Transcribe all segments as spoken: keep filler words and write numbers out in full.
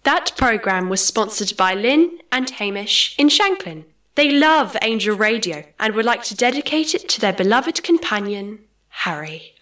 That programme was sponsored by Lynn and Hamish in Shanklin. They love Angel Radio and would like to dedicate it to their beloved companion, Harry.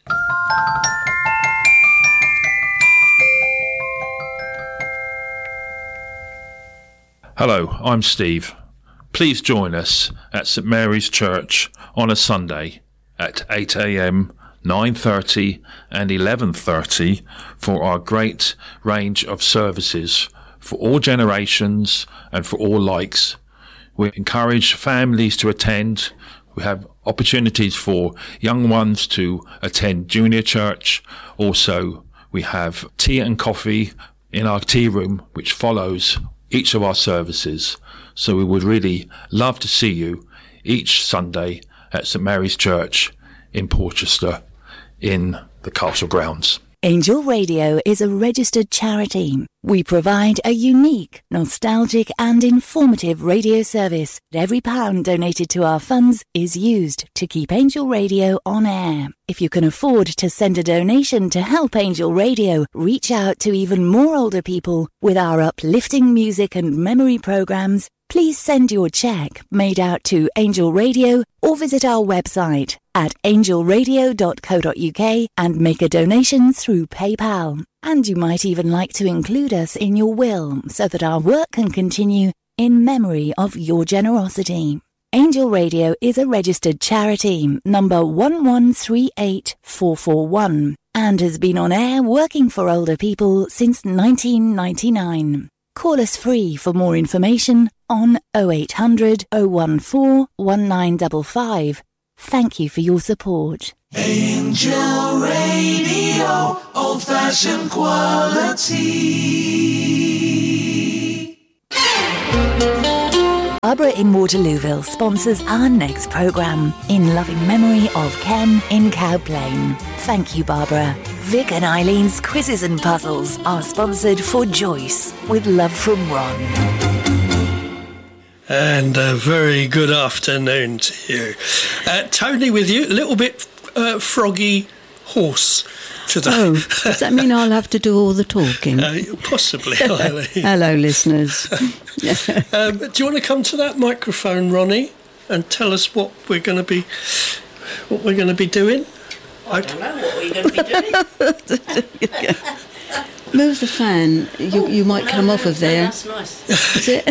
Hello, I'm Steve. Please join us at St Mary's Church on a Sunday at eight a m, nine thirty and eleven thirty for our great range of services for all generations and for all likes. We encourage families to attend. We have opportunities for young ones to attend junior church. Also, we have tea and coffee in our tea room, which follows each of our services. So we would really love to see you each Sunday at St Mary's Church in Porchester in the castle grounds. Angel Radio is a registered charity. We provide a unique, nostalgic and informative radio service. Every pound donated to our funds is used to keep Angel Radio on air. If you can afford to send a donation to help Angel Radio reach out to even more older people with our uplifting music and memory programs, please send your cheque made out to Angel Radio or visit our website at angel radio dot co dot uk and make a donation through PayPal. And you might even like to include us in your will so that our work can continue in memory of your generosity. Angel Radio is a registered charity, number one one three eight four four one, and has been on air working for older people since nineteen ninety-nine. Call us free for more information on oh eight hundred, oh one four, one nine five five. Thank you for your support. Angel Radio, old-fashioned quality. Barbara in Waterlooville sponsors our next programme in loving memory of Ken in Cowplain. Thank you, Barbara. Vic and Eileen's Quizzes and Puzzles are sponsored for Joyce, with love from Ron. And a very good afternoon to you. Uh, Tony with you, a little bit uh, froggy hoarse today. Oh, does that mean I'll have to do all the talking? Uh, possibly, Eileen. Hello, listeners. um, do you want to come to that microphone, Ronnie, and tell us what we're going to be, what we're going to be doing? I don't know what we're going to be doing. Move the fan. You you might no, come no, off of no, there. That's nice. Is it?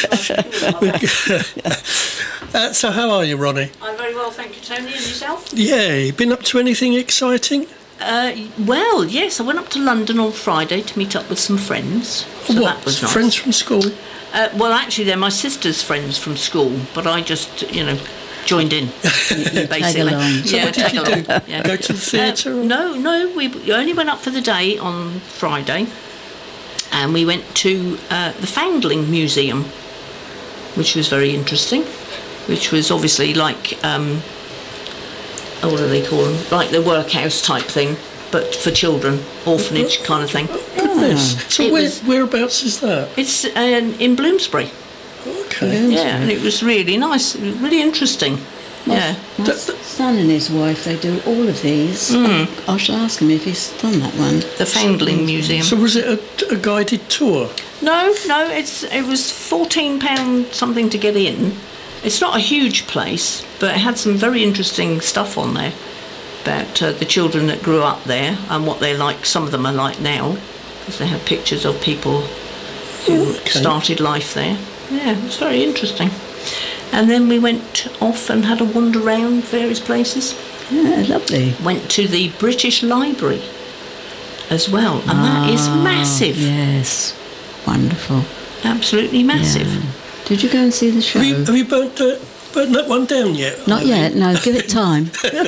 uh, so how are you, Ronnie? I'm very well, thank you, Tony. And yourself? Yeah, you been up to anything exciting? Uh, well, yes, I went up to London on Friday to meet up with some friends. So what? That was nice. Friends from school? Uh, well, actually, they're my sister's friends from school, but I just, you know, joined in, basically. Tag along. So yeah, what did you do? Yeah. Go to the theatre? Uh, no, no, we only went up for the day on Friday, and we went to uh, the Foundling Museum, which was very interesting, which was obviously like, um, oh, what do they call them? Like the workhouse type thing, but for children, orphanage kind of thing. Goodness. So It where, was- whereabouts is that? It's uh, in Bloomsbury. Okay. Yeah, and it was really nice, it was really interesting. Yeah. My D- son and his wife, they do all of these. Mm. I shall ask him if he's done that one. The Foundling Museum. So was it a, a guided tour? No, no, it's it was fourteen pounds something to get in. It's not a huge place, but it had some very interesting stuff on there about uh, the children that grew up there and what they're like. Some of them are like now, because they had pictures of people who Okay. started life there. Yeah, it was very interesting. And then we went off and had a wander around various places. Yeah, lovely. Went to the British Library as well, and that is Ah, massive. Yes, wonderful. Absolutely massive. Yeah. Did you go and see the show? Have you, have you burnt, uh, burnt that one down yet? Not yet, no, give it time.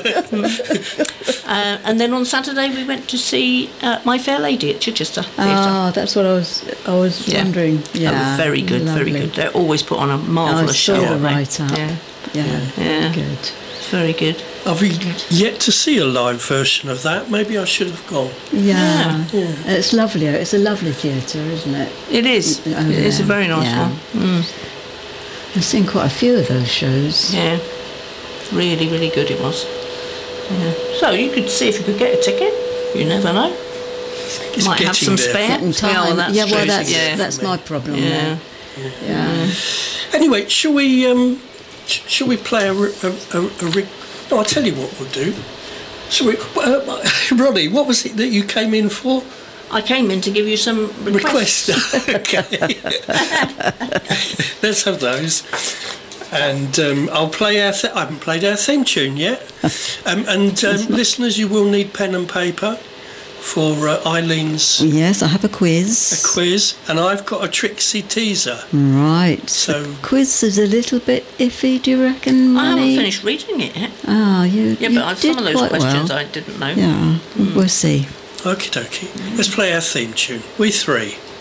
Uh, and then on Saturday we went to see uh, My Fair Lady at Chichester Theatre. Ah, that's what I was I was Yeah. wondering. That Yeah, was very good, lovely. very good. They always put on a I marvellous saw show. the aren't they? write-up. Yeah, Yeah, Yeah. good. it's very good. I've yet to see a live version of that. Maybe I should have gone. Yeah. Yeah. It's lovely. It's a lovely theatre, isn't it? It is. Oh, it is a yeah. very nice Yeah. one. Mm. I've seen quite a few of those shows. Yeah, really, really good it was. Yeah. So you could see if you could get a ticket. You never know. It's Might have getting some there. spare. Getting time. Well, that's yeah, well, true. that's, yeah. that's my problem. Yeah. Yeah. yeah. Anyway, shall we? Um, sh- shall we play a? ri- a, a, a ri- no, I'll tell you what we'll do. Shall we? Uh, Ronnie, what was it that you came in for? I came in to give you some requests. Request. Okay. Let's have those. And um, I'll play our. Th- I haven't played our theme tune yet. Um, and um, listeners, you will need pen and paper for uh, Eileen's Yes, I have a quiz. a quiz, and I've got a Trixie teaser. Right. So- The quiz is a little bit iffy, do you reckon, I haven't Ronnie? finished reading it yet. Ah, you. Yeah, you but did some of those quite questions well. I didn't know. Yeah, we'll see. Okie dokie. Let's play our theme tune. We three.